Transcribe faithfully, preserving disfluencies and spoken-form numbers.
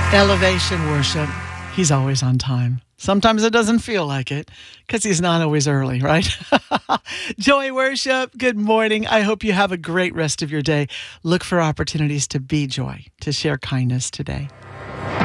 Elevation Worship. He's always on time. Sometimes it doesn't feel like it because he's not always early, right? Joy Worship, good morning. I hope you have a great rest of your day. Look for opportunities to be joy, to share kindness today.